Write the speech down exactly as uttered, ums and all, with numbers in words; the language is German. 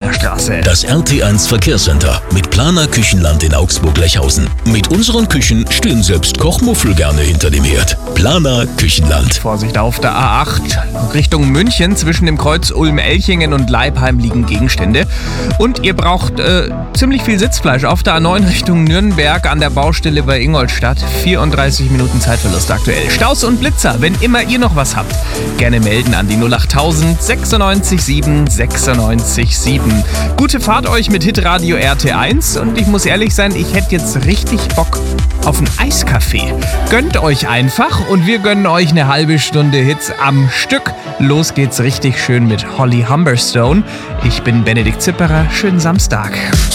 Straße. Das R T eins Verkehrscenter mit Planer Küchenland in Augsburg-Lechhausen. Mit unseren Küchen stehen selbst Kochmuffel gerne hinter dem Herd. Planer Küchenland. Vorsicht auf der A acht. Richtung München zwischen dem Kreuz Ulm-Elchingen und Leipheim liegen Gegenstände. Und ihr braucht äh, ziemlich viel Sitzfleisch auf der A neun Richtung Nürnberg an der Baustelle bei Ingolstadt. vierunddreißig Minuten Zeitverlust aktuell. Staus und Blitzer, wenn immer ihr noch was habt, gerne melden an die null achttausend sechsundneunzig sieben sechsundneunzig sieben. Gute Fahrt euch mit Hitradio R T eins und ich muss ehrlich sein, ich hätte jetzt richtig Bock auf einen Eiskaffee. Gönnt euch einfach und wir gönnen euch eine halbe Stunde Hits am Stück. Los geht's richtig schön mit Holly Humberstone. Ich bin Benedikt Zipperer. Schönen Samstag.